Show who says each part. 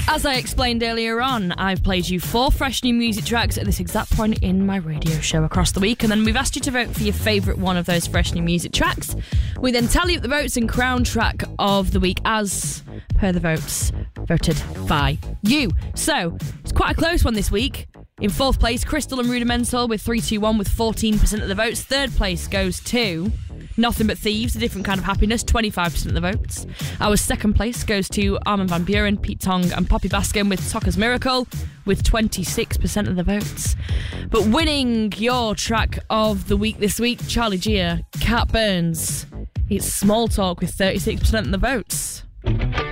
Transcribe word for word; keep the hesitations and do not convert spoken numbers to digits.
Speaker 1: As I explained earlier on, I've played you four fresh new music tracks at this exact point in my radio show across the week, and then we've asked you to vote for your favourite one of those fresh new music tracks. We then tally up the votes and crown track of the week as per the votes voted by you. So, it's quite a close one this week. In fourth place, Crystal and Rudimental with three two one with fourteen percent of the votes. Third place goes to Nothing But Thieves, A Different Kind of Happiness, twenty-five percent of the votes. Our second place goes to Armin van Buuren, Pete Tong and Poppy Baskin with Tocca's Miracle with twenty-six percent of the votes. But winning your track of the week this week, Charlie Gia, Cat Burns, it's Small Talk with thirty-six percent of the votes.